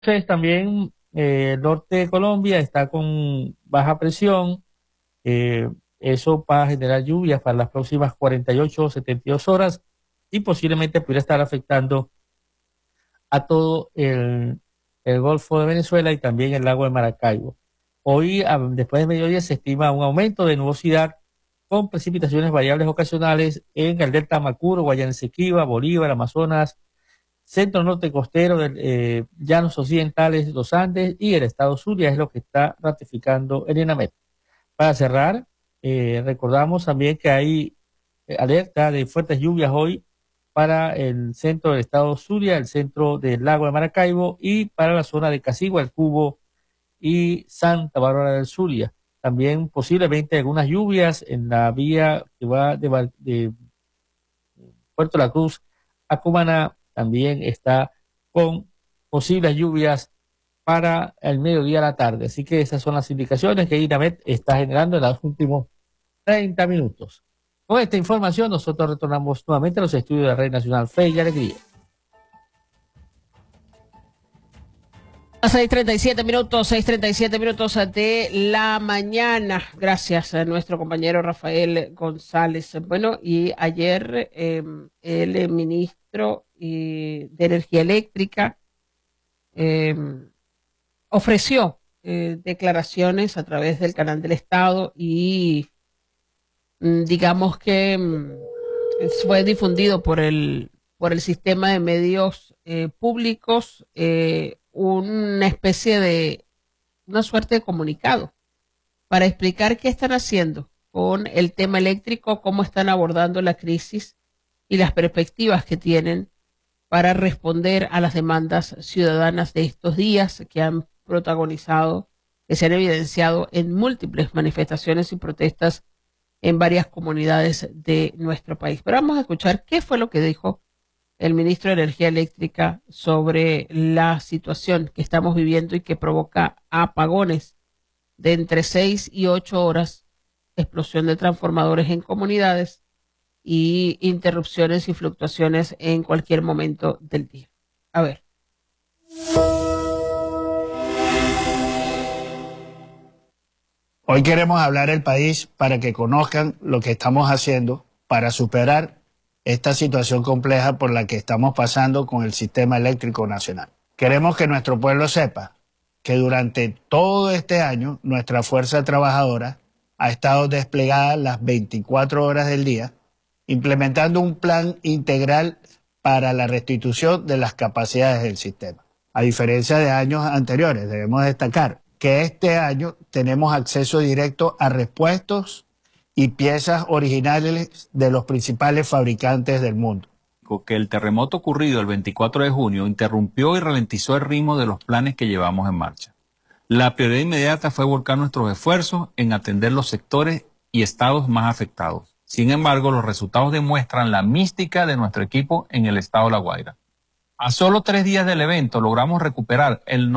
Entonces también el norte de Colombia está con baja presión. Eso va a generar lluvias para las próximas 48 o 72 horas y posiblemente pudiera estar afectando a todo el Golfo de Venezuela y también el lago de Maracaibo. Hoy, después de mediodía, se estima un aumento de nubosidad con precipitaciones variables ocasionales en el delta Macuro, Guayana Esequiba, Bolívar, Amazonas, centro norte costero, llanos occidentales, los Andes y el estado Zulia, es lo que está ratificando el INAMET. Para cerrar, recordamos también que hay alerta de fuertes lluvias hoy para el centro del estado Zulia, el centro del lago de Maracaibo y para la zona de Casigua, El Cubo y Santa Bárbara del Zulia. También posiblemente algunas lluvias en la vía que va de Puerto La Cruz a Cumaná, también está con posibles lluvias para el mediodía a la tarde. Así que esas son las indicaciones que INAMET está generando en los últimos 30 minutos. Con esta información nosotros retornamos nuevamente a los estudios de Red Nacional Fe y Alegría. A 6:37 minutos de la mañana. Gracias a nuestro compañero Rafael González. Bueno, y ayer el ministro de Energía Eléctrica ofreció declaraciones a través del canal del Estado y digamos que fue difundido por el sistema de medios públicos una suerte de comunicado para explicar qué están haciendo con el tema eléctrico, cómo están abordando la crisis y las perspectivas que tienen para responder a las demandas ciudadanas de estos días que han protagonizado, que se han evidenciado en múltiples manifestaciones y protestas en varias comunidades de nuestro país. Pero vamos a escuchar qué fue lo que dijo el ministro de Energía Eléctrica sobre la situación que estamos viviendo y que provoca apagones de entre 6 y 8 horas, explosión de transformadores en comunidades y interrupciones y fluctuaciones en cualquier momento del día. A ver. Hoy queremos hablar al país para que conozcan lo que estamos haciendo para superar esta situación compleja por la que estamos pasando con el sistema eléctrico nacional. Queremos que nuestro pueblo sepa que durante todo este año nuestra fuerza trabajadora ha estado desplegada las 24 horas del día, implementando un plan integral para la restitución de las capacidades del sistema. A diferencia de años anteriores, debemos destacar que este año tenemos acceso directo a repuestos y piezas originales de los principales fabricantes del mundo. Que el terremoto ocurrido el 24 de junio interrumpió y ralentizó el ritmo de los planes que llevamos en marcha. La prioridad inmediata fue volcar nuestros esfuerzos en atender los sectores y estados más afectados. Sin embargo, los resultados demuestran la mística de nuestro equipo en el estado de La Guaira. A solo 3 días del evento logramos recuperar el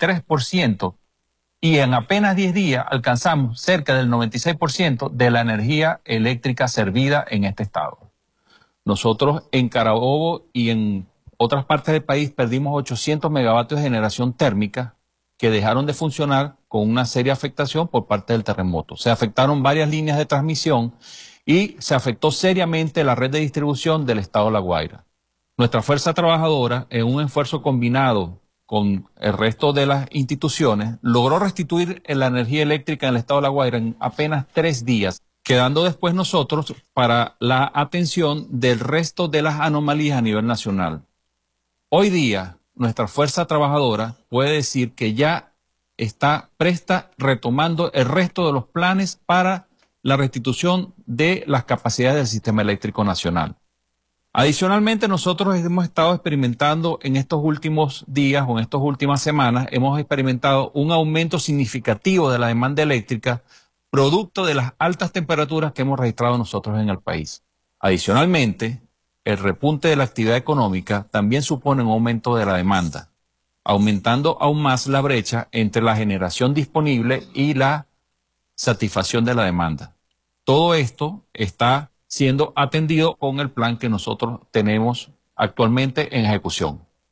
93% y en apenas 10 días alcanzamos cerca del 96% de la energía eléctrica servida en este estado. Nosotros en Carabobo y en otras partes del país perdimos 800 megavatios de generación térmica que dejaron de funcionar con una seria afectación por parte del terremoto. Se afectaron varias líneas de transmisión y se afectó seriamente la red de distribución del estado de La Guaira. Nuestra fuerza trabajadora, en un esfuerzo combinado con el resto de las instituciones, logró restituir la energía eléctrica en el estado de La Guaira en apenas 3 días, quedando después nosotros para la atención del resto de las anomalías a nivel nacional. Hoy día, nuestra fuerza trabajadora puede decir que ya está presta retomando el resto de los planes para la restitución de las capacidades del sistema eléctrico nacional. Adicionalmente, nosotros hemos estado experimentando en estos últimos días o en estas últimas semanas, hemos experimentado un aumento significativo de la demanda eléctrica producto de las altas temperaturas que hemos registrado nosotros en el país. Adicionalmente, el repunte de la actividad económica también supone un aumento de la demanda, aumentando aún más la brecha entre la generación disponible y la satisfacción de la demanda. Todo esto está siendo atendido con el plan que nosotros tenemos actualmente en ejecución.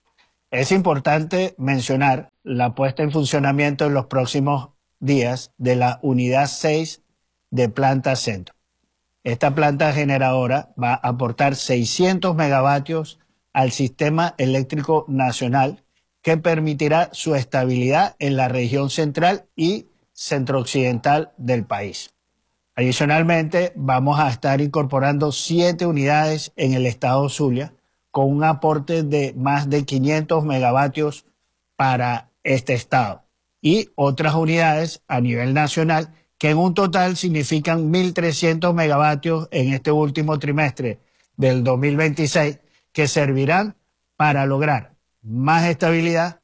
Es importante mencionar la puesta en funcionamiento en los próximos días de la unidad 6 de Planta Centro. Esta planta generadora va a aportar 600 megavatios al sistema eléctrico nacional, que permitirá su estabilidad en la región central y centro-occidental del país. Adicionalmente, vamos a estar incorporando 7 unidades en el estado Zulia, con un aporte de más de 500 megavatios para este estado, y otras unidades a nivel nacional que en un total significan 1.300 megavatios en este último trimestre del 2026, que servirán para lograr más estabilidad,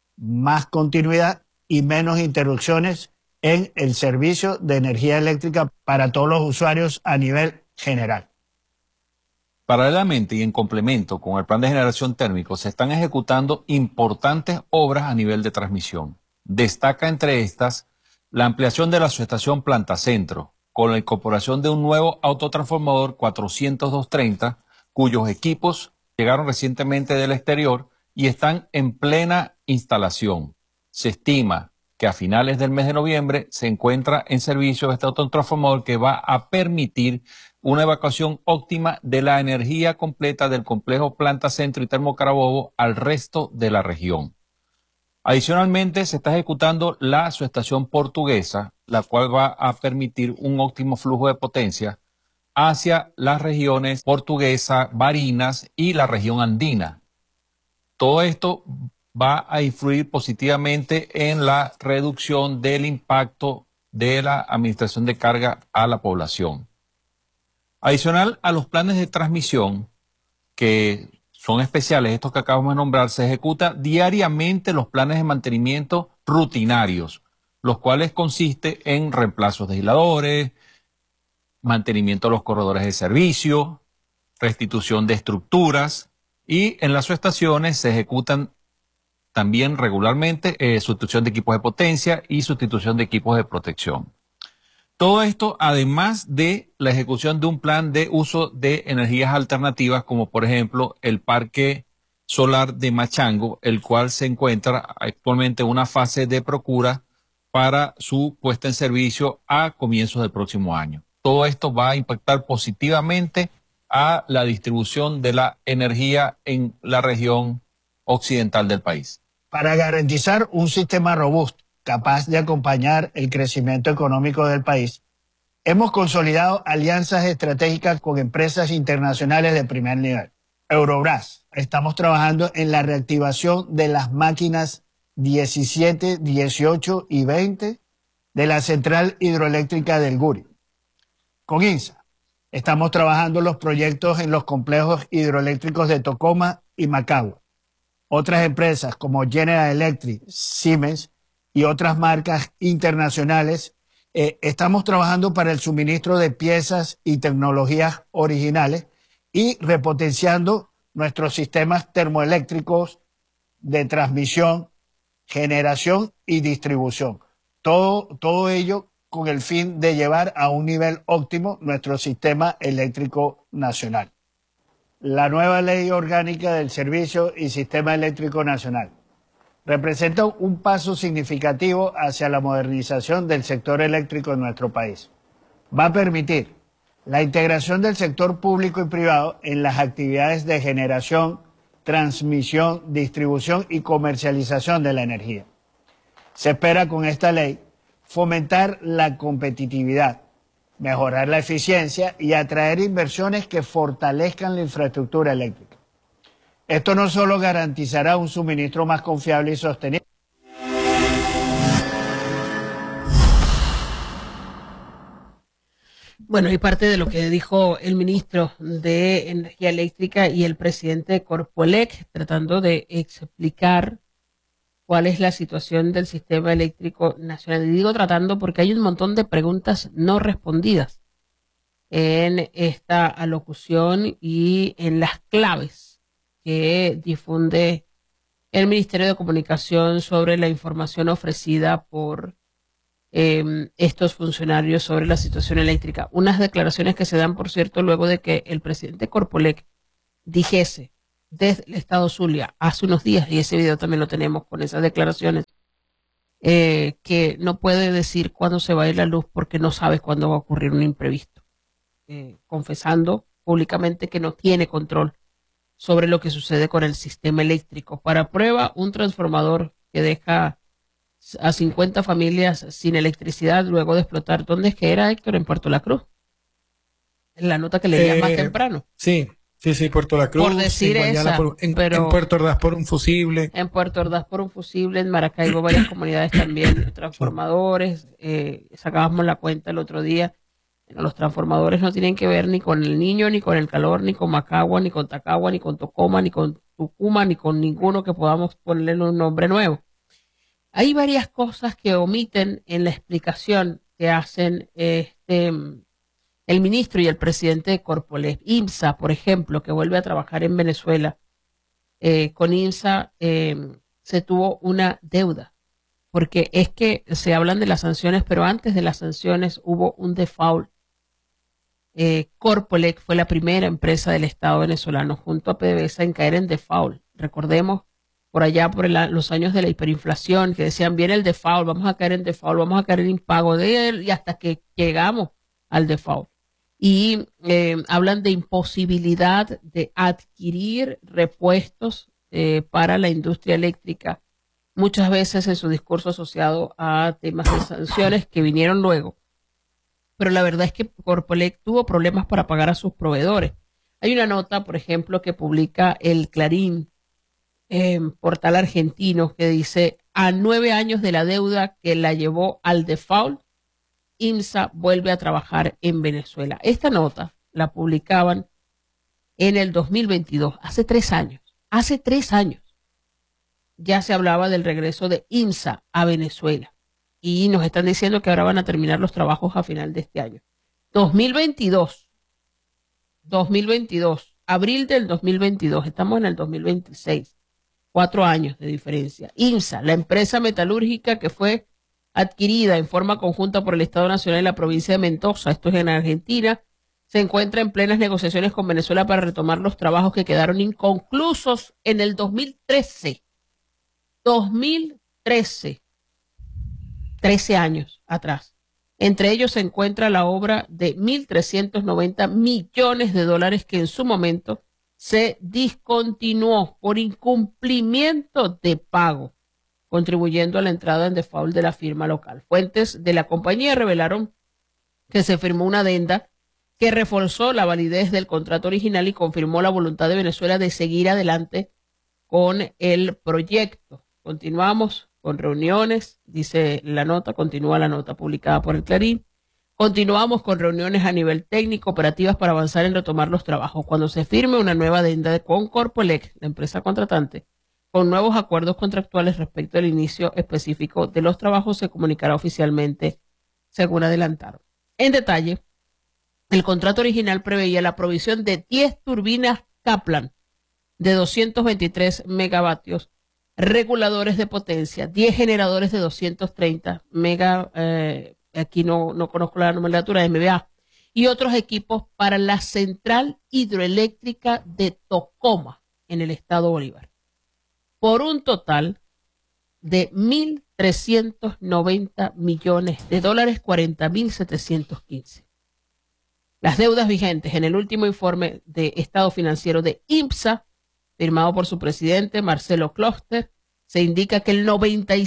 más continuidad y menos interrupciones en el servicio de energía eléctrica para todos los usuarios a nivel general. Paralelamente y en complemento con el plan de generación térmico, se están ejecutando importantes obras a nivel de transmisión. Destaca entre estas la ampliación de la subestación Planta Centro, con la incorporación de un nuevo autotransformador 40230, cuyos equipos llegaron recientemente del exterior y están en plena instalación. Se estima que a finales del mes de noviembre se encuentra en servicio este autotransformador, que va a permitir una evacuación óptima de la energía completa del complejo Planta Centro y Termo Carabobo al resto de la región. Adicionalmente, se está ejecutando la subestación portuguesa, la cual va a permitir un óptimo flujo de potencia hacia las regiones Portuguesa, Barinas y la región andina. Todo esto va a influir positivamente en la reducción del impacto de la administración de carga a la población. Adicional a los planes de transmisión, que son especiales, estos que acabamos de nombrar, se ejecuta diariamente los planes de mantenimiento rutinarios, los cuales consisten en reemplazos de aisladores, mantenimiento de los corredores de servicio, restitución de estructuras, y en las subestaciones se ejecutan también regularmente sustitución de equipos de potencia y sustitución de equipos de protección. Todo esto además de la ejecución de un plan de uso de energías alternativas, como por ejemplo el parque solar de Machango, el cual se encuentra actualmente en una fase de procura para su puesta en servicio a comienzos del próximo año. Todo esto va a impactar positivamente a la distribución de la energía en la región occidental del país. Para garantizar un sistema robusto, capaz de acompañar el crecimiento económico del país, hemos consolidado alianzas estratégicas con empresas internacionales de primer nivel. Eurobras, estamos trabajando en la reactivación de las máquinas 17, 18 y 20 de la central hidroeléctrica del Guri. Con INSA, estamos trabajando los proyectos en los complejos hidroeléctricos de Tocoma y Macagua. Otras empresas como General Electric, Siemens y otras marcas internacionales, estamos trabajando para el suministro de piezas y tecnologías originales y repotenciando nuestros sistemas termoeléctricos de transmisión, generación y distribución. Todo ello con el fin de llevar a un nivel óptimo nuestro sistema eléctrico nacional. La nueva Ley Orgánica del Servicio y Sistema Eléctrico Nacional representa un paso significativo hacia la modernización del sector eléctrico en nuestro país. Va a permitir la integración del sector público y privado en las actividades de generación, transmisión, distribución y comercialización de la energía. Se espera con esta ley fomentar la competitividad, mejorar la eficiencia y atraer inversiones que fortalezcan la infraestructura eléctrica. Esto no solo garantizará un suministro más confiable y sostenible. Bueno, y parte de lo que dijo el ministro de Energía Eléctrica y el presidente de Corpoelec, tratando de explicar cuál es la situación del sistema eléctrico nacional. Y digo tratando porque hay un montón de preguntas no respondidas en esta alocución y en las claves que difunde el Ministerio de Comunicación sobre la información ofrecida por estos funcionarios sobre la situación eléctrica. Unas declaraciones que se dan, por cierto, luego de que el presidente Corpoelec dijese desde el estado Zulia hace unos días, y ese video también lo tenemos con esas declaraciones, que no puede decir cuándo se va a ir la luz porque no sabes cuándo va a ocurrir un imprevisto, confesando públicamente que no tiene control sobre lo que sucede con el sistema eléctrico. Para prueba, un transformador que deja a 50 familias sin electricidad luego de explotar. ¿Dónde es que era, Héctor? En Puerto La Cruz. En la nota que leías más temprano. Sí, Puerto La Cruz. Por decir esa, en pero Puerto Ordaz por un fusible. en Puerto Ordaz por un fusible, en Maracaibo varias comunidades también, transformadores. Sacábamos la cuenta el otro día. Los transformadores no tienen que ver ni con el Niño, ni con el calor, ni con Macagua, ni con Tacagua, ni con Tocoma, ni con Tucumán, ni con ninguno que podamos ponerle un nombre nuevo. Hay varias cosas que omiten en la explicación que hacen el ministro y el presidente de Corpoelec. IMSA, por ejemplo, que vuelve a trabajar en Venezuela. Con IMSA se tuvo una deuda, porque es que se hablan de las sanciones, pero antes de las sanciones hubo un default. Corpoelec fue la primera empresa del Estado venezolano junto a PDVSA en caer en default. Recordemos por allá por los años de la hiperinflación que decían viene el default, vamos a caer en default, vamos a caer en impago de él, y hasta que llegamos al default. Y hablan de imposibilidad de adquirir repuestos para la industria eléctrica, muchas veces en su discurso asociado a temas de sanciones que vinieron luego. Pero la verdad es que Corpoelec tuvo problemas para pagar a sus proveedores. Hay una nota, por ejemplo, que publica el Clarín, portal argentino, que dice: a 9 años de la deuda que la llevó al default, IMSA vuelve a trabajar en Venezuela. Esta nota la publicaban en el 2022, hace 3 años. Hace 3 años ya se hablaba del regreso de IMSA a Venezuela. Y nos están diciendo que ahora van a terminar los trabajos a final de este año. 2022, abril del 2022, estamos en el 2026, 4 años de diferencia. IMSA, la empresa metalúrgica que fue adquirida en forma conjunta por el Estado Nacional y la provincia de Mendoza, esto es en Argentina, se encuentra en plenas negociaciones con Venezuela para retomar los trabajos que quedaron inconclusos en el 2013. 13 años atrás. Entre ellos se encuentra la obra de 1.390 millones de dólares que en su momento se discontinuó por incumplimiento de pago, contribuyendo a la entrada en default de la firma local. Fuentes de la compañía revelaron que se firmó una adenda que reforzó la validez del contrato original y confirmó la voluntad de Venezuela de seguir adelante con el proyecto. Continuamos con reuniones, dice la nota, continúa la nota publicada por el Clarín. Continuamos con reuniones a nivel técnico, operativas para avanzar en retomar los trabajos. Cuando se firme una nueva adenda con Corpoelec, la empresa contratante, con nuevos acuerdos contractuales respecto al inicio específico de los trabajos, se comunicará oficialmente, según adelantaron. En detalle, el contrato original preveía la provisión de 10 turbinas Kaplan de 223 megavatios, reguladores de potencia, 10 generadores de 230 mega, aquí no conozco la nomenclatura, MVA, y otros equipos para la central hidroeléctrica de Tocoma, en el estado Bolívar, por un total de 1.390 millones de dólares, 40.715. Las deudas vigentes en el último informe de estado financiero de IMSA, firmado por su presidente Marcelo Closter, se indica que el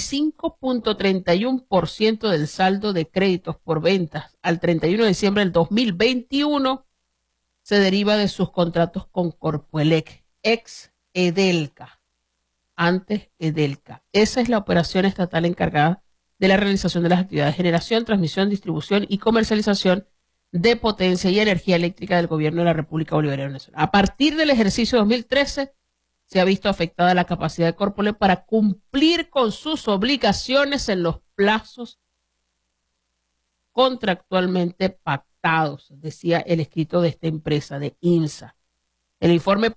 95.31% del saldo de créditos por ventas al 31 de diciembre del 2021 se deriva de sus contratos con Corpoelec, ex Edelca, antes Edelca. Esa es la operación estatal encargada de la realización de las actividades de generación, transmisión, distribución y comercialización de potencia y energía eléctrica del gobierno de la República Bolivariana de Venezuela. A partir del ejercicio 2013, se ha visto afectada la capacidad de Corpoelec para cumplir con sus obligaciones en los plazos contractualmente pactados, decía el escrito de esta empresa, de IMSA. El informe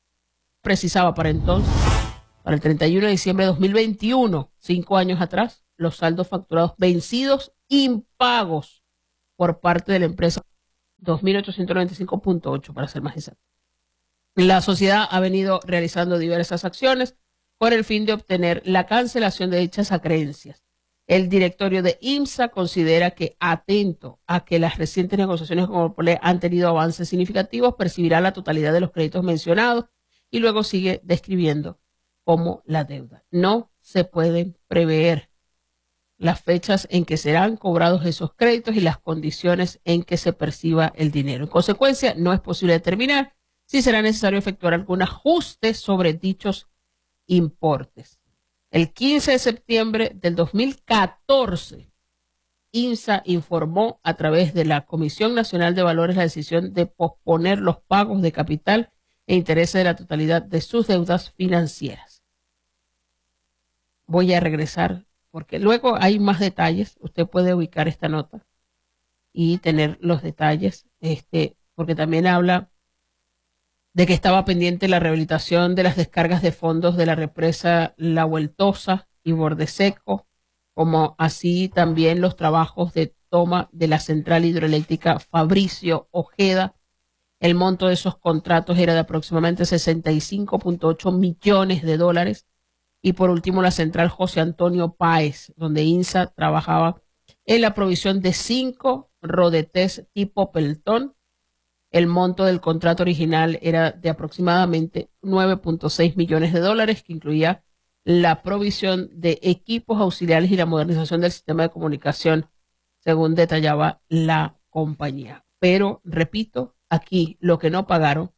precisaba para entonces, para el 31 de diciembre de 2021, 5 años atrás, los saldos facturados vencidos impagos por parte de la empresa, 2.895.8 para ser más exacto. La sociedad ha venido realizando diversas acciones con el fin de obtener la cancelación de dichas acreencias. El directorio de IMSA considera que, atento a que las recientes negociaciones con Corpolé han tenido avances significativos, percibirá la totalidad de los créditos mencionados, y luego sigue describiendo cómo la deuda. No se pueden prever las fechas en que serán cobrados esos créditos y las condiciones en que se perciba el dinero. En consecuencia, no es posible determinar si será necesario efectuar algún ajuste sobre dichos importes. El 15 de septiembre del 2014, INSA informó a través de la Comisión Nacional de Valores la decisión de posponer los pagos de capital e intereses de la totalidad de sus deudas financieras. Voy a regresar porque luego hay más detalles. Usted puede ubicar esta nota y tener los detalles, porque también habla de que estaba pendiente la rehabilitación de las descargas de fondos de la represa La Vueltosa y Bordeseco, como así también los trabajos de toma de la central hidroeléctrica Fabricio Ojeda. El monto de esos contratos era de aproximadamente 65.8 millones de dólares. Y por último, la central José Antonio Páez, donde INSA trabajaba en la provisión de 5 rodetés tipo Peltón. El monto del contrato original era de aproximadamente 9.6 millones de dólares, que incluía la provisión de equipos auxiliares y la modernización del sistema de comunicación, según detallaba la compañía. Pero, repito, aquí lo que no pagaron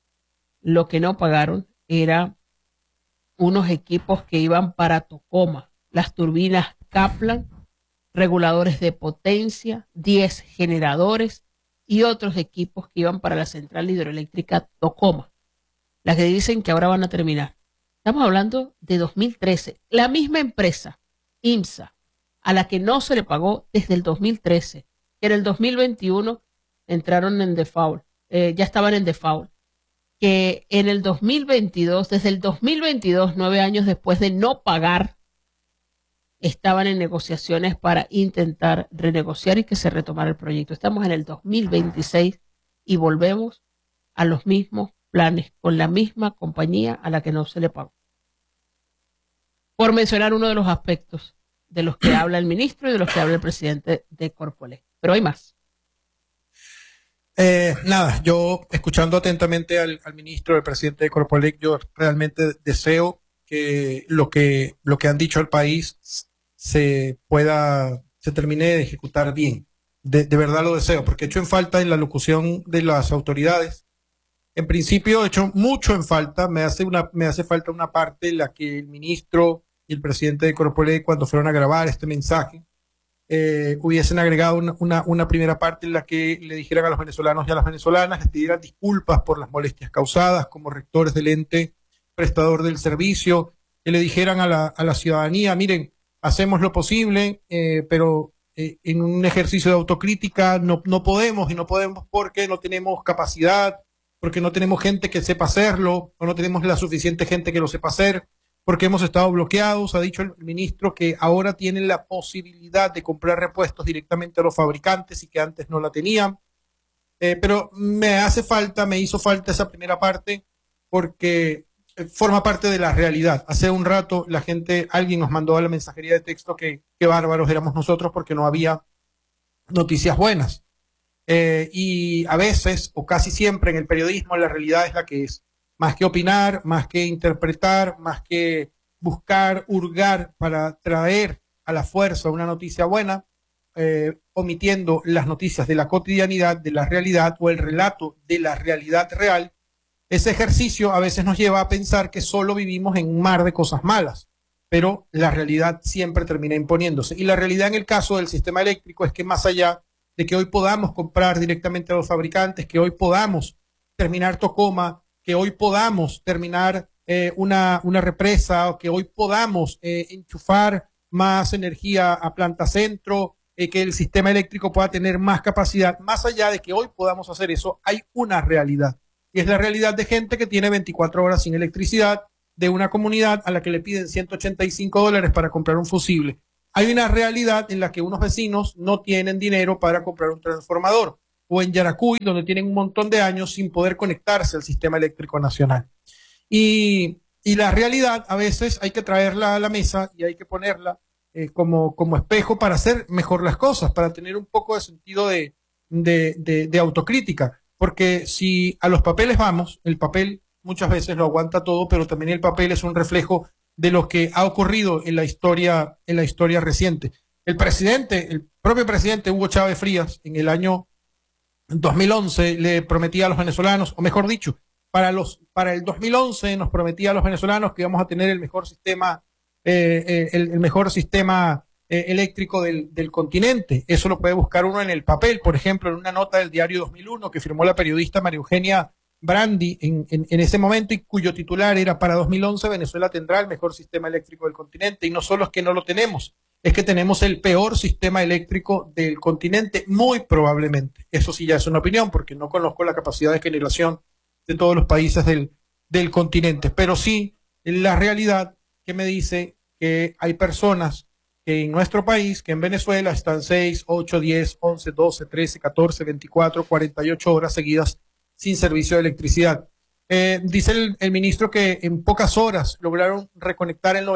era unos equipos que iban para Tocoma, las turbinas Kaplan, reguladores de potencia, 10 generadores y otros equipos que iban para la central hidroeléctrica Tocoma, las que dicen que ahora van a terminar. Estamos hablando de 2013. La misma empresa, IMSA, a la que no se le pagó desde el 2013, que en el 2021 entraron en default, ya estaban en default, que en el 2022, desde el 2022, 9 años después de no pagar, estaban en negociaciones para intentar renegociar y que se retomara el proyecto. Estamos en el 2026 y volvemos a los mismos planes con la misma compañía a la que no se le pagó. Por mencionar uno de los aspectos de los que habla el ministro y de los que habla el presidente de Corpolé. Pero hay más. Nada, yo escuchando atentamente al ministro, al presidente de Corpolec, yo realmente deseo que lo que han dicho al país se termine de ejecutar bien. De verdad lo deseo, porque he hecho en falta en la locución de las autoridades. En principio he hecho mucho en falta, me hace falta una parte en la que el ministro y el presidente de Corpolec, cuando fueron a grabar este mensaje, hubiesen agregado una primera parte en la que le dijeran a los venezolanos y a las venezolanas, les pidieran disculpas por las molestias causadas como rectores del ente prestador del servicio, que le dijeran a la ciudadanía, miren, hacemos lo posible, pero en un ejercicio de autocrítica no podemos, y no podemos porque no tenemos capacidad, porque no tenemos gente que sepa hacerlo, o no tenemos la suficiente gente que lo sepa hacer, porque hemos estado bloqueados. Ha dicho el ministro que ahora tienen la posibilidad de comprar repuestos directamente a los fabricantes y que antes no la tenían. Pero me hizo falta esa primera parte porque forma parte de la realidad. Hace un rato alguien nos mandó a la mensajería de texto que bárbaros éramos nosotros porque no había noticias buenas. Y a veces, o casi siempre en el periodismo, la realidad es la que es. Más que opinar, más que interpretar, más que buscar, hurgar para traer a la fuerza una noticia buena, omitiendo las noticias de la cotidianidad, de la realidad o el relato de la realidad real, ese ejercicio a veces nos lleva a pensar que solo vivimos en un mar de cosas malas, pero la realidad siempre termina imponiéndose. Y la realidad en el caso del sistema eléctrico es que más allá de que hoy podamos comprar directamente a los fabricantes, que hoy podamos terminar Tocoma, que hoy podamos terminar una represa, o que hoy podamos enchufar más energía a planta centro, que el sistema eléctrico pueda tener más capacidad. Más allá de que hoy podamos hacer eso, hay una realidad. Y es la realidad de gente que tiene 24 horas sin electricidad, de una comunidad a la que le piden $185 para comprar un fusible. hay una realidad en la que unos vecinos no tienen dinero para comprar un transformador, o en Yaracuy, donde tienen un montón de años sin poder conectarse al sistema eléctrico nacional. Y la realidad a veces hay que traerla a la mesa y hay que ponerla como espejo para hacer mejor las cosas, para tener un poco de sentido de autocrítica. Porque si a los papeles vamos, el papel muchas veces lo aguanta todo, pero también el papel es un reflejo de lo que ha ocurrido en la historia reciente. El propio presidente Hugo Chávez Frías, en el año 2011 le prometía a los venezolanos, o mejor dicho, para el 2011 nos prometía a los venezolanos que íbamos a tener el mejor sistema eléctrico del continente. Eso lo puede buscar uno en el papel, por ejemplo, en una nota del diario 2001 que firmó la periodista María Eugenia Brandi en ese momento, y cuyo titular era: para 2011 Venezuela tendrá el mejor sistema eléctrico del continente. Y no solo es que no lo tenemos, es que tenemos el peor sistema eléctrico del continente, muy probablemente. Eso sí ya es una opinión, porque no conozco la capacidad de generación de todos los países del continente, pero sí la realidad que me dice que hay personas que en nuestro país, que en Venezuela están 6, 8, 10, 11, 12, 13, 14, 24, 48 horas seguidas sin servicio de electricidad. Dice el ministro que en pocas horas lograron reconectar el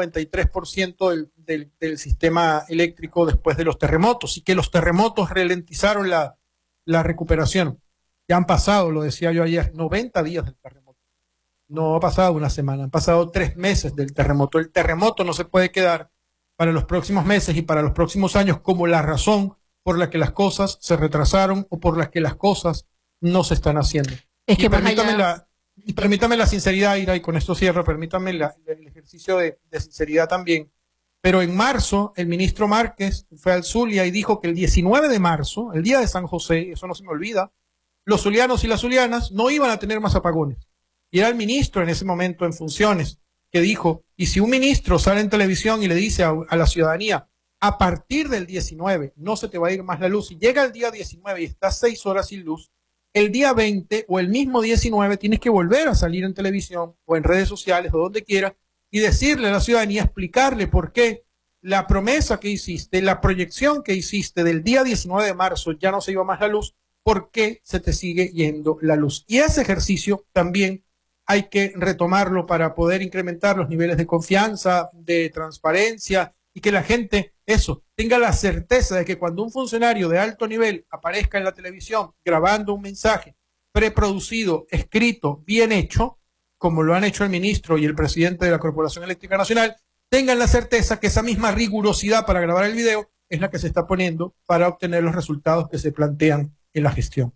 93% del sistema eléctrico después de los terremotos, y que los terremotos ralentizaron la recuperación. Ya han pasado, lo decía yo ayer, 90 días del terremoto. No ha pasado una semana, han pasado 3 meses del terremoto. El terremoto no se puede quedar para los próximos meses y para los próximos años como la razón por la que las cosas se retrasaron o por las que las cosas no se están haciendo. Es que permítame la sinceridad, Ira, y con esto cierro, permítame el ejercicio de sinceridad también. Pero en marzo, el ministro Márquez fue al Zulia y dijo que el 19 de marzo, el día de San José, eso no se me olvida, los zulianos y las zulianas no iban a tener más apagones. Y era el ministro en ese momento en funciones que dijo: y si un ministro sale en televisión y le dice a la ciudadanía, a partir del 19 no se te va a ir más la luz, y llega el día 19 y estás 6 horas sin luz, el día 20 o el mismo 19 tienes que volver a salir en televisión o en redes sociales o donde quiera y decirle a la ciudadanía, explicarle por qué la promesa que hiciste, la proyección que hiciste del día 19 de marzo ya no se iba más la luz, por qué se te sigue yendo la luz. Y ese ejercicio también hay que retomarlo para poder incrementar los niveles de confianza, de transparencia, y que la gente, tenga la certeza de que cuando un funcionario de alto nivel aparezca en la televisión grabando un mensaje preproducido, escrito, bien hecho, como lo han hecho el ministro y el presidente de la Corporación Eléctrica Nacional, tengan la certeza que esa misma rigurosidad para grabar el video es la que se está poniendo para obtener los resultados que se plantean en la gestión.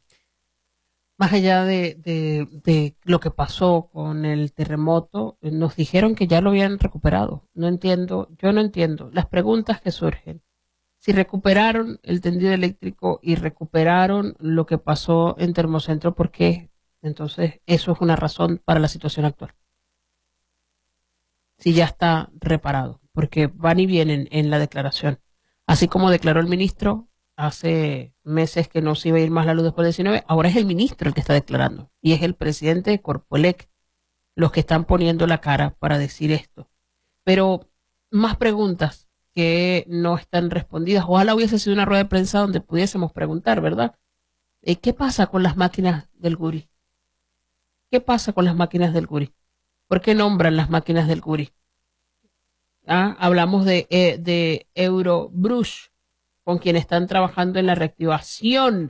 Más allá de lo que pasó con el terremoto, nos dijeron que ya lo habían recuperado. Yo no entiendo las preguntas que surgen. Si recuperaron el tendido eléctrico y recuperaron lo que pasó en Termocentro, ¿por qué? Entonces, eso es una razón para la situación actual. Si ya está reparado, porque van y vienen en la declaración. Así como declaró el ministro hace meses que no se iba a ir más la luz después del 19, ahora es el ministro el que está declarando, y es el presidente de Corpoelec los que están poniendo la cara para decir esto. Pero más preguntas que no están respondidas. Ojalá hubiese sido una rueda de prensa donde pudiésemos preguntar, ¿verdad? ¿Qué pasa con las máquinas del Guri? ¿Qué pasa con las máquinas del Guri? ¿Por qué nombran las máquinas del Guri? Hablamos de Eurobrush, con quien están trabajando en la reactivación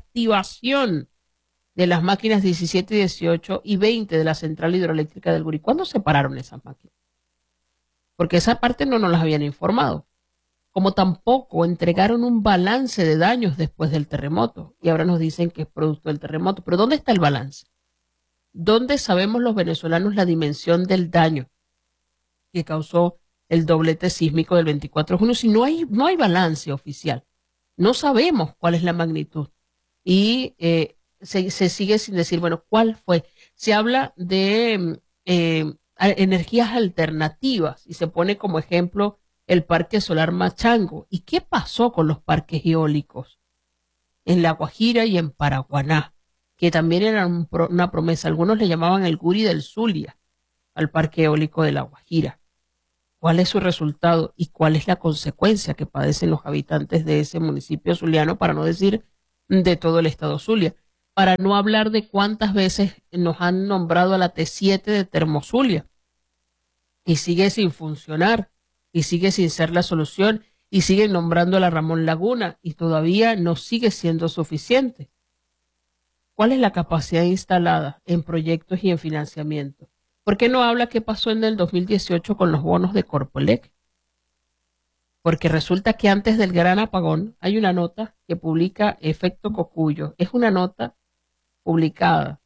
de las máquinas 17, 18 y 20 de la central hidroeléctrica del Guri. ¿Cuándo se pararon esas máquinas? Porque esa parte no nos las habían informado. Como tampoco entregaron un balance de daños después del terremoto. Y ahora nos dicen que es producto del terremoto. Pero ¿dónde está el balance? ¿Dónde sabemos los venezolanos la dimensión del daño que causó el doblete sísmico del 24 de junio? Si no hay balance oficial, no sabemos cuál es la magnitud. Y se sigue sin decir, bueno, ¿cuál fue? Se habla de energías alternativas y se pone como ejemplo el Parque Solar Machango. ¿Y qué pasó con los parques eólicos en La Guajira y en Paraguaná? Que también eran una promesa. Algunos le llamaban el Guri del Zulia al parque eólico de La Guajira. cuál es su resultado y cuál es la consecuencia que padecen los habitantes de ese municipio zuliano, para no decir de todo el estado Zulia, para no hablar de cuántas veces nos han nombrado a la T7 de Termozulia y sigue sin funcionar y sigue sin ser la solución, y siguen nombrando a la Ramón Laguna y todavía no sigue siendo suficiente. ¿Cuál es la capacidad instalada en proyectos y en financiamiento? ¿Por qué no habla qué pasó en el 2018 con los bonos de Corpoelec? Porque resulta que antes del gran apagón hay una nota que publica Efecto Cocuyo. Es una nota publicada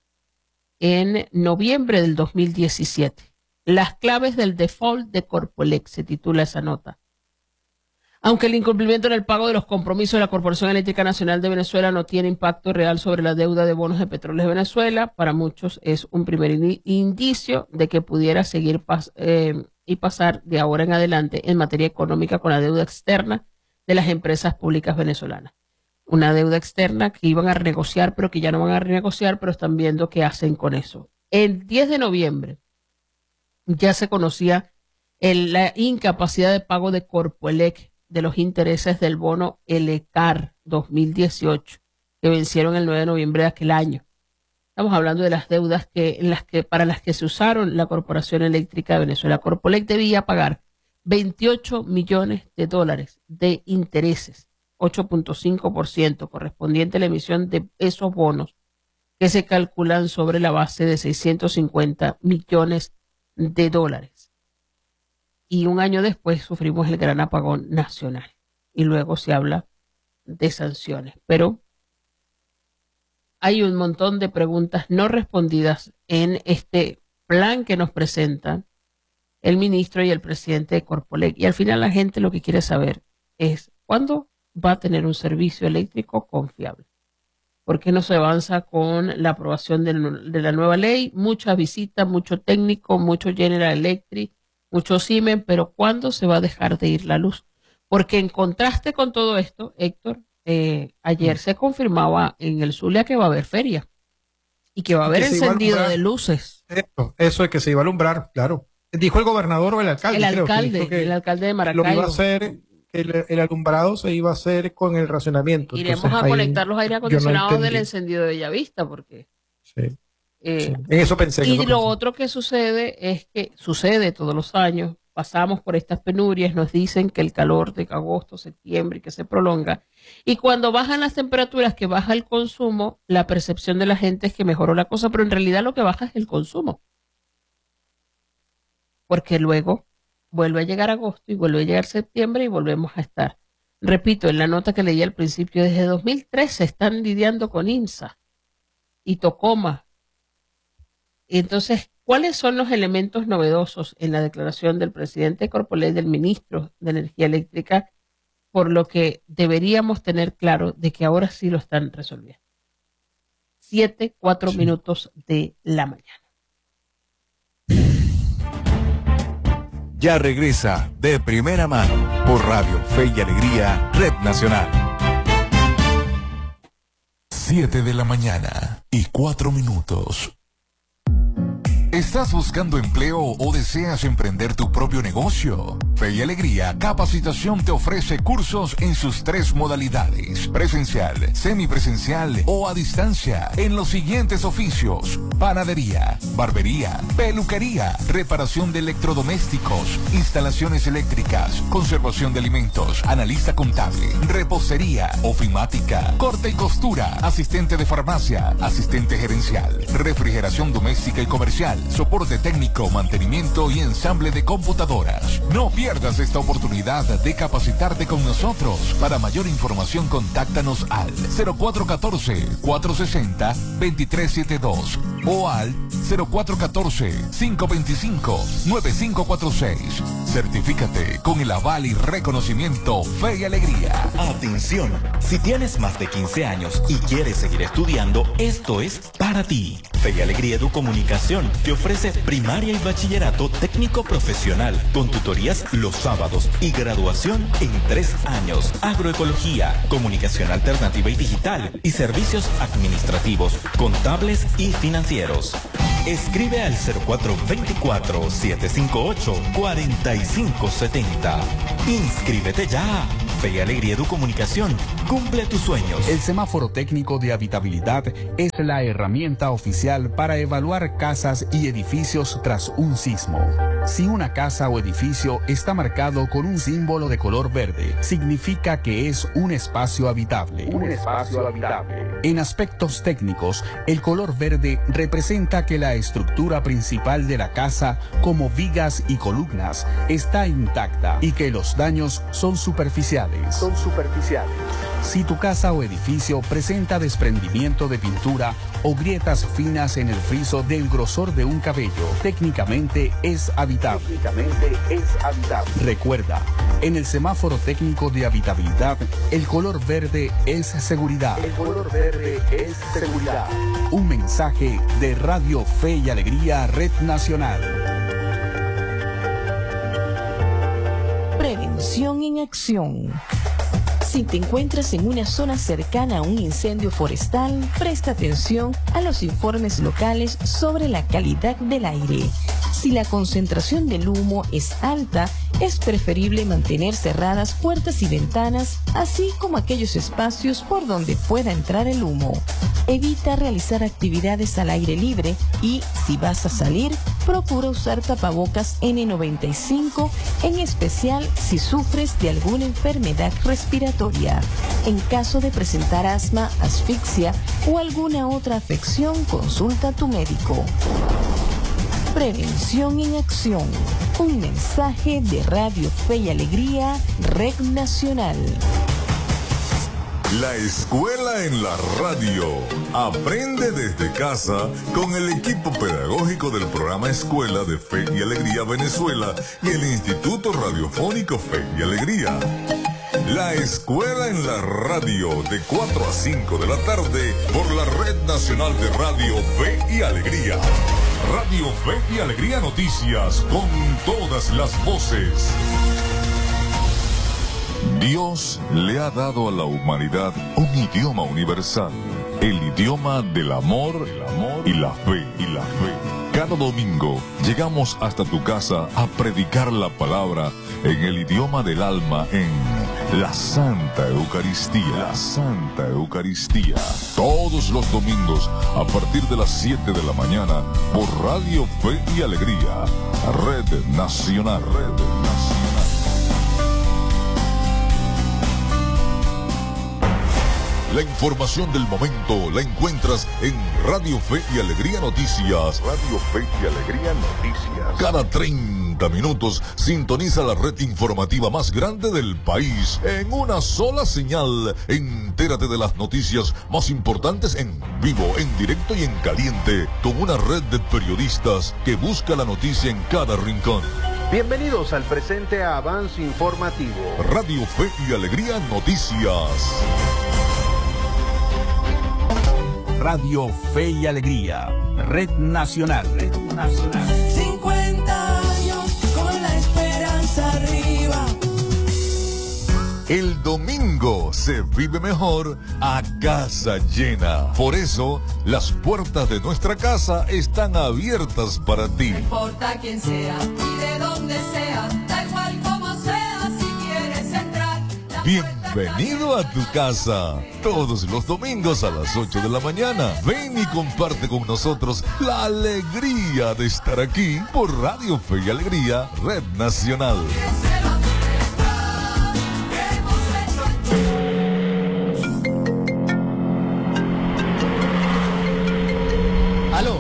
en noviembre del 2017. Las claves del default de Corpoelec, se titula esa nota. Aunque el incumplimiento en el pago de los compromisos de la Corporación Eléctrica Nacional de Venezuela no tiene impacto real sobre la deuda de bonos de Petróleos de Venezuela, para muchos es un primer indicio de que pudiera seguir y pasar de ahora en adelante en materia económica con la deuda externa de las empresas públicas venezolanas. Una deuda externa que iban a renegociar, pero que ya no van a renegociar, pero están viendo qué hacen con eso. El 10 de noviembre ya se conocía la incapacidad de pago de Corpoelec de los intereses del bono ELECAR 2018, que vencieron el 9 de noviembre de aquel año. Estamos hablando de las deudas para las que se usaron la Corporación Eléctrica de Venezuela. Corpoelec debía pagar 28 millones de dólares de intereses, 8.5%, correspondiente a la emisión de esos bonos, que se calculan sobre la base de 650 millones de dólares. Y un año después sufrimos el gran apagón nacional. Y luego se habla de sanciones. Pero hay un montón de preguntas no respondidas en este plan que nos presentan el ministro y el presidente de Corpoelec. Y al final la gente lo que quiere saber es ¿cuándo va a tener un servicio eléctrico confiable? ¿Por qué no se avanza con la aprobación de la nueva ley? Muchas visitas, mucho técnico, mucho General Electric, mucho Siemens, pero ¿cuándo se va a dejar de ir la luz? Porque en contraste con todo esto, Héctor, ayer se confirmaba en el Zulia que va a haber feria y que va a haber encendido de luces. Eso es que se iba a alumbrar, claro. Dijo el gobernador o el alcalde. El alcalde de Maracaibo. Lo que iba a hacer, el alumbrado se iba a hacer con el racionamiento. Iremos a conectar los aire acondicionados del encendido de Bellavista, porque... Sí. En eso pensé. Y lo otro que sucede es que sucede todos los años, pasamos por estas penurias, nos dicen que el calor de agosto, septiembre, que se prolonga, y cuando bajan las temperaturas, que baja el consumo, la percepción de la gente es que mejoró la cosa, pero en realidad lo que baja es el consumo. Porque luego vuelve a llegar agosto y vuelve a llegar septiembre y volvemos a estar. Repito, en la nota que leí al principio, desde 2013 están lidiando con INSA y Tocoma. Entonces, ¿cuáles son los elementos novedosos en la declaración del presidente de Corpoelec, del ministro de Energía Eléctrica, por lo que deberíamos tener claro de que ahora sí lo están resolviendo? 7:04 minutos de la mañana. Ya regresa De Primera Mano por Radio Fe y Alegría, Red Nacional. 7 de la mañana y 4 minutos. ¿Estás buscando empleo o deseas emprender tu propio negocio? Fe y Alegría Capacitación te ofrece cursos en sus 3 modalidades: presencial, semipresencial o a distancia, en los siguientes oficios: panadería, barbería, peluquería, reparación de electrodomésticos, instalaciones eléctricas, conservación de alimentos, analista contable, repostería, ofimática, corte y costura, asistente de farmacia, asistente gerencial, refrigeración doméstica y comercial, soporte técnico, mantenimiento y ensamble de computadoras. No pierdas esta oportunidad de capacitarte con nosotros. Para mayor información, contáctanos al 0414-460-2372 o al 0414-525-9546. Certifícate con el aval y reconocimiento Fe y Alegría. Atención, si tienes más de 15 años y quieres seguir estudiando, esto es para ti. Fe y Alegría Educomunicación te ofrece ofrece primaria y bachillerato técnico profesional, con tutorías los sábados y graduación en 3 años. Agroecología, comunicación alternativa y digital y servicios administrativos, contables y financieros. Escribe al 0424-758-4570. Inscríbete ya. Fe y Alegría Educomunicación. Cumple tus sueños. El semáforo técnico de habitabilidad es la herramienta oficial para evaluar casas y edificios tras un sismo. Si una casa o edificio está marcado con un símbolo de color verde, significa que es un espacio habitable. En aspectos técnicos, el color verde representa que la estructura principal de la casa, como vigas y columnas, está intacta y que los daños son superficiales. Si tu casa o edificio presenta desprendimiento de pintura o grietas finas en el friso del grosor de un cabello, técnicamente es habitable. Recuerda, en el semáforo técnico de habitabilidad, el color verde es seguridad. Un mensaje de Radio Fe y Alegría Red Nacional. Prevención en acción. Si te encuentras en una zona cercana a un incendio forestal, presta atención a los informes locales sobre la calidad del aire. Si la concentración del humo es alta, es preferible mantener cerradas puertas y ventanas, así como aquellos espacios por donde pueda entrar el humo. Evita realizar actividades al aire libre y, si vas a salir, procura usar tapabocas N95, en especial si sufres de alguna enfermedad respiratoria. En caso de presentar asma, asfixia o alguna otra afección, consulta a tu médico. Prevención en acción. Un mensaje de Radio Fe y Alegría, Red Nacional. La escuela en la radio. Aprende desde casa con el equipo pedagógico del programa Escuela de Fe y Alegría Venezuela y el Instituto Radiofónico Fe y Alegría. La escuela en la radio de 4 a 5 de la tarde por la Red Nacional de Radio Fe y Alegría. Radio Fe y Alegría Noticias con todas las voces. Dios le ha dado a la humanidad un idioma universal, el idioma del amor y la fe. Cada domingo llegamos hasta tu casa a predicar la palabra en el idioma del alma en la Santa Eucaristía. Todos los domingos a partir de las 7 de la mañana por Radio Fe y Alegría, Red Nacional. La información del momento la encuentras en Radio Fe y Alegría Noticias. Cada 30 minutos sintoniza la red informativa más grande del país en una sola señal. Entérate de las noticias más importantes en vivo, en directo y en caliente, con una red de periodistas que busca la noticia en cada rincón. Bienvenidos al presente avance informativo. Radio Fe y Alegría Noticias. Radio Fe y Alegría, Red Nacional. 50 años con la esperanza arriba. El domingo se vive mejor a casa llena. Por eso, las puertas de nuestra casa están abiertas para ti. No importa quién sea y de dónde sea, da igual como sea, si quieres entrar. Bienvenido a tu casa. Todos los domingos a las 8 de la mañana. Ven y comparte con nosotros la alegría de estar aquí por Radio Fe y Alegría, Red Nacional. ¿Aló?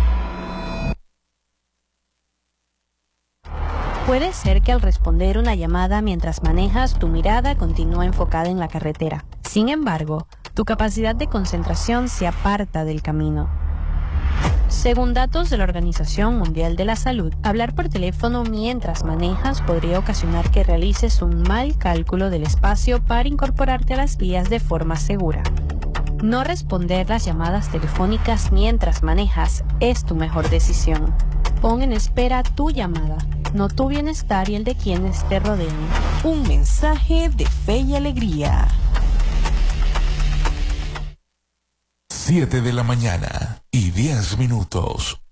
Puede ser que al responder una llamada mientras manejas, tu mirada continúa enfocada en la carretera. Sin embargo, tu capacidad de concentración se aparta del camino. Según datos de la Organización Mundial de la Salud, hablar por teléfono mientras manejas podría ocasionar que realices un mal cálculo del espacio para incorporarte a las vías de forma segura. No responder las llamadas telefónicas mientras manejas es tu mejor decisión. Pon en espera tu llamada, no tu bienestar y el de quienes te rodean. Un mensaje de Fe y Alegría. 7 de la mañana y 10 minutos.